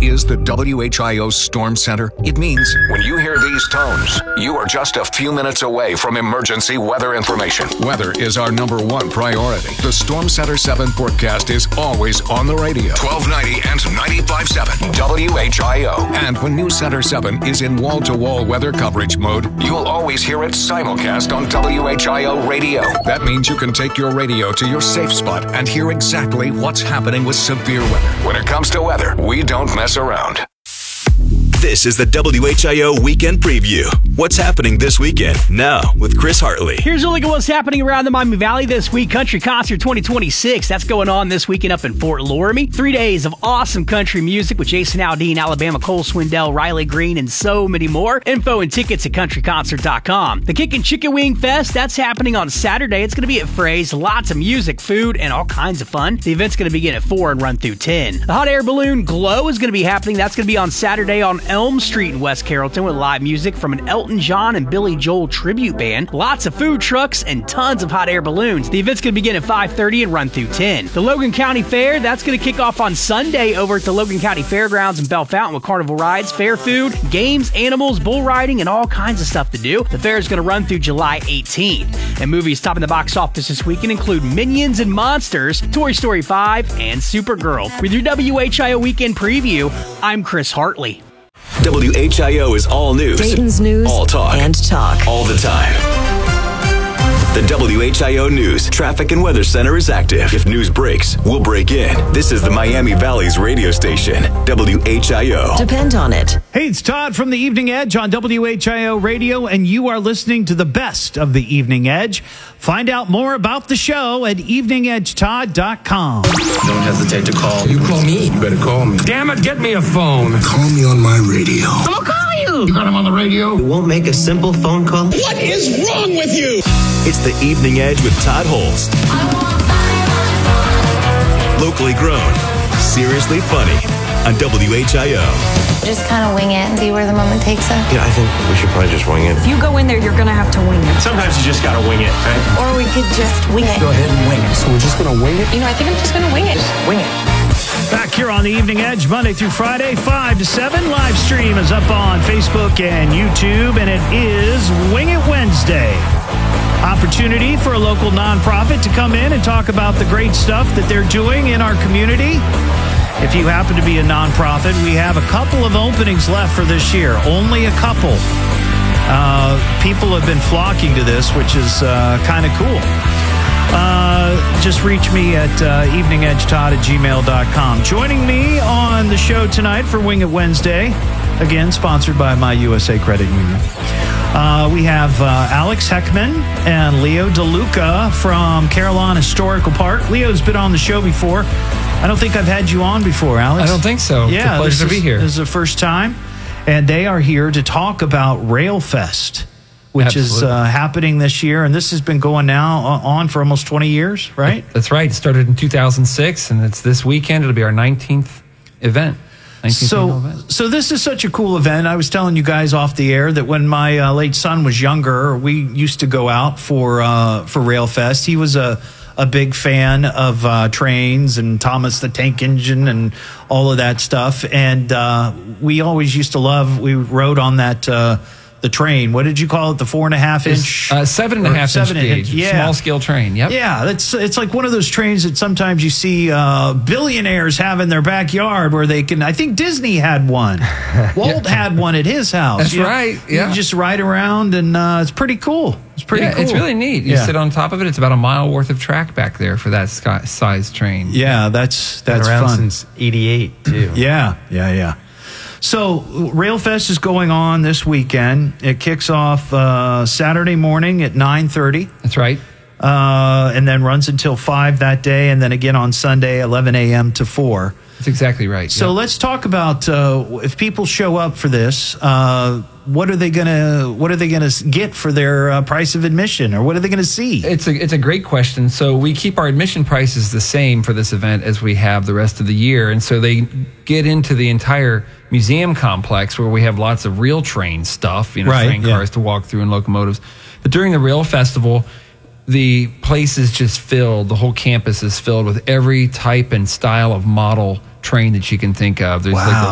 is the WHIO Storm Center? It means when you hear these tones, you are just a few minutes away from emergency weather information. Weather is our number one priority. The Storm Center 7 forecast is always on the radio. 1290 and 95.7 WHIO. And when News Center 7 is in wall-to-wall weather coverage mode, you'll always hear it simulcast on WHIO radio. That means you can take your radio to your safe spot and hear exactly what's happening with severe weather. When it comes to weather, we don't mess around. This is the WHIO Weekend Preview. What's happening this weekend? Now with Chris Hartley. Here's a look at what's happening around the Miami Valley this week. Country Concert 2026. That's going on this weekend up in Fort Laramie. 3 days of awesome country music with Jason Aldean, Alabama, Cole Swindell, Riley Green, and so many more. Info and tickets at countryconcert.com. The Kickin' Chicken Wing Fest, that's happening on Saturday. It's going to be at Frey's. Lots of music, food, and all kinds of fun. The event's going to begin at 4 and run through 10. The Hot Air Balloon Glow is going to be happening. That's going to be on Saturday on Elm Street in West Carrollton with live music from an Elton John and Billy Joel tribute band. Lots of food trucks and tons of hot air balloons. The event's going to begin at 5:30 and run through 10. The Logan County Fair, that's going to kick off on Sunday over at the Logan County Fairgrounds in Bell Fountain with carnival rides, fair food, games, animals, bull riding, and all kinds of stuff to do. The fair is going to run through July 18th. And movies topping the box office this weekend include Minions and Monsters, Toy Story 5, and Supergirl. With your WHIO Weekend Preview, I'm Chris Hartley. WHIO is all news. Dayton's news. All talk. And talk. All the time. The WHIO News Traffic and Weather Center is active. If news breaks, we'll break in. This is the Miami Valley's radio station, WHIO. Depend on it. Hey, it's Todd from the Evening Edge on WHIO Radio, and you are listening to the best of the Evening Edge. Find out more about the show at eveningedgetodd.com. Don't hesitate to call. You call me. You better call me. Damn it, get me a phone. Call me on my radio. I'm gonna call you. You got him on the radio? You won't make a simple phone call? What is wrong with you? It's the Evening Edge with Todd Holst. Locally grown, seriously funny on WHIO. Just kind of wing it and see where the moment takes us. Yeah, I think we should probably just wing it. If you go in there, you're going to have to wing it. Sometimes you just got to wing it, right? Or we could just wing it. Go ahead and wing it. So we're just going to wing it? You know, I think I'm just going to wing it. Just wing it. Back here on the Evening Edge, Monday through Friday, 5 to 7. Live stream is up on Facebook and YouTube, and it is Wing It Wednesday. Opportunity for a local nonprofit to come in and talk about the great stuff that they're doing in our community. If you happen to be a nonprofit, we have a couple of openings left for this year. Only a couple. People have been flocking to this, which is kind of cool. Just reach me at eveningedgetodd@gmail.com. Joining me on the show tonight for Wing It Wednesday, again, sponsored by My USA Credit Union. We have Alex Heckman and Leo DeLuca from Carillon Historical Park. Leo's been on the show before. I don't think I've had you on before, Alex. I don't think so. Yeah, it's a pleasure to be here. This is the first time. And they are here to talk about Railfest, which is happening this year. And this has been going now on for almost 20 years, right? That's right. It started in 2006, and it's this weekend. It'll be our 19th event. So this is such a cool event. I was telling you guys off the air that when my late son was younger, we used to go out for Railfest. He was a big fan of trains and Thomas the Tank Engine and all of that stuff. And we always used to love, we rode on that the train. What did you call it? The 4.5 inch? 7.5 inch gauge. Yeah. Small scale train. Yep. Yeah. It's like one of those trains that sometimes you see billionaires have in their backyard where they can, I think Disney had one. Walt had one at his house. That's right. Yeah. You just ride around and it's pretty cool. It's pretty cool. It's really neat. You sit on top of it. It's about a mile worth of track back there for that size train. Yeah, that's been around fun. since '88 too. Yeah. So Railfest is going on this weekend. It kicks off Saturday morning at 9:30. That's right. And then runs until 5 that day, and then again on Sunday, 11 a.m. to 4. That's exactly right. So let's talk about if people show up for this, what are they gonna get for their price of admission, or what are they gonna see? It's a great question. So we keep our admission prices the same for this event as we have the rest of the year, and so they get into the entire museum complex where we have lots of real train stuff, train cars to walk through and locomotives. But during the Rail Festival, the place is just filled. The whole campus is filled with every type and style of model train that you can think of. There's like